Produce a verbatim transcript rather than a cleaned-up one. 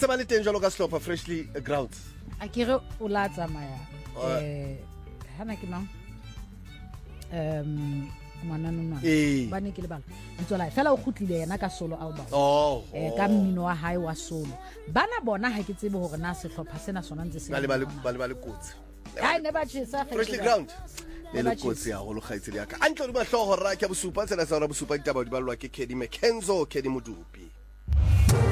ba le teng jalo ka sehlopha Freshly Grounds a ke re o la tsamaya eh hana ke mang um mananona ba ne ke le bala ntsola fela o khutlile yena ka solo album oh eh ka mmino wa hae wa solo bana bona ha ke tsebe hore na sehlopha sena sona ntse se ba le ba le ba le kotsi ha ne ba tshisa Freshly Ground le le kotsi ya go lo gaitsele ya ka antle di ba hlogo ra ke bosupa tsela sa ra bosupa ditaba di balwa ke Kedi Mckenzo Kedi Modupi